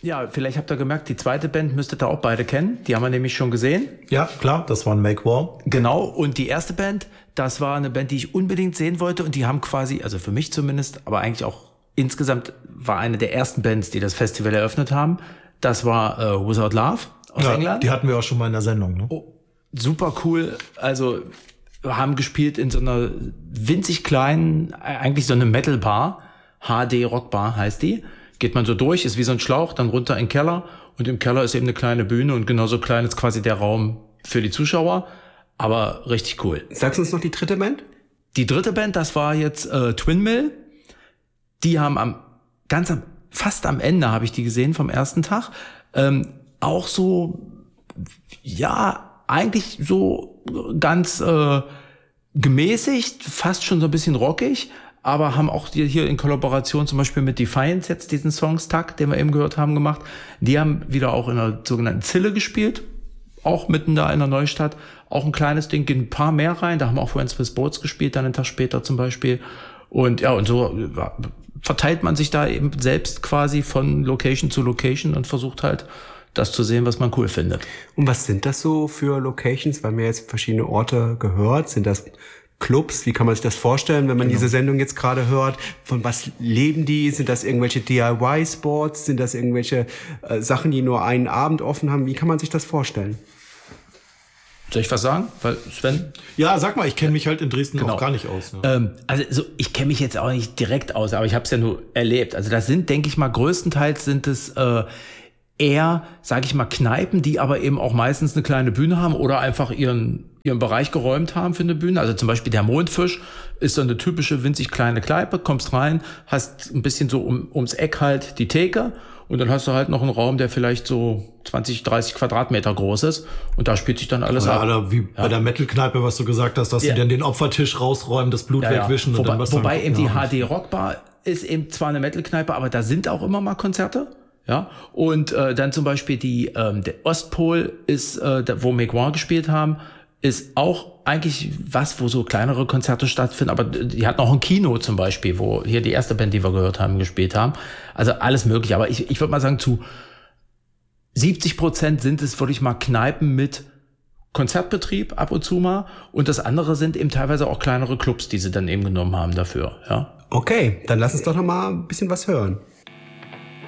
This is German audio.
Ja, vielleicht habt ihr gemerkt, die zweite Band müsstet ihr auch beide kennen. Die haben wir nämlich schon gesehen. Ja, klar, das waren Make War. Genau, und die erste Band, das war eine Band, die ich unbedingt sehen wollte. Und die haben quasi, also für mich zumindest, aber eigentlich auch insgesamt war eine der ersten Bands, die das Festival eröffnet haben. Das war Without Love aus England. Die hatten wir auch schon mal in der Sendung. Ne? Oh, super cool. Also haben gespielt in so einer winzig kleinen, eigentlich so eine Metal-Bar. HD Rock Bar heißt die. Geht man so durch, ist wie so ein Schlauch, dann runter in den Keller. Und im Keller ist eben eine kleine Bühne und genauso klein ist quasi der Raum für die Zuschauer. Aber richtig cool. Sagst du uns noch die dritte Band? Die dritte Band, das war jetzt Twin Mill. Die haben fast am Ende habe ich die gesehen vom ersten Tag. Auch so, ja, eigentlich so ganz gemäßigt, fast schon so ein bisschen rockig, aber haben auch hier in Kollaboration zum Beispiel mit Defiance jetzt diesen Songstag, den wir eben gehört haben, gemacht. Die haben wieder auch in der sogenannten Zille gespielt, auch mitten da in der Neustadt. Auch ein kleines Ding, gehen ein paar mehr rein. Da haben wir auch Friends with Boats gespielt, dann einen Tag später zum Beispiel. Und ja, und so verteilt man sich da eben selbst quasi von Location zu Location und versucht halt, das zu sehen, was man cool findet. Und was sind das so für Locations? Weil mir jetzt verschiedene Orte gehört. Sind das Clubs? Wie kann man sich das vorstellen, wenn man diese Sendung jetzt gerade hört? Von was leben die? Sind das irgendwelche DIY-Sports? Sind das irgendwelche Sachen, die nur einen Abend offen haben? Wie kann man sich das vorstellen? Soll ich was sagen? Weil Sven? Ja, sag mal, ich kenne mich halt in Dresden auch gar nicht aus. Ne? Also ich kenne mich jetzt auch nicht direkt aus, aber ich habe es ja nur erlebt. Also das sind, denke ich mal, größtenteils sind es eher, sage ich mal, Kneipen, die aber eben auch meistens eine kleine Bühne haben oder einfach ihren Bereich geräumt haben für eine Bühne. Also zum Beispiel der Mondfisch ist so eine typische winzig kleine Kneipe, kommst rein, hast ein bisschen so ums Eck halt die Theke und dann hast du halt noch einen Raum, der vielleicht so 20, 30 Quadratmeter groß ist und da spielt sich dann alles ab. Oder wie bei der Metal-Kneipe, was du gesagt hast, dass sie dann den Opfertisch rausräumen, das Blut wegwischen. Und dann was wobei eben die HD Rockbar ist eben zwar eine Metal-Kneipe, aber da sind auch immer mal Konzerte. Ja, und dann zum Beispiel der Ostpol ist, wo Make War gespielt haben, ist auch eigentlich was, wo so kleinere Konzerte stattfinden, aber die hatten auch ein Kino zum Beispiel, wo hier die erste Band, die wir gehört haben, gespielt haben. Also alles möglich, aber ich würde mal sagen, zu 70% sind es, würde ich mal, Kneipen mit Konzertbetrieb ab und zu mal und das andere sind eben teilweise auch kleinere Clubs, die sie dann eben genommen haben dafür, ja. Okay, dann lass uns doch noch mal ein bisschen was hören.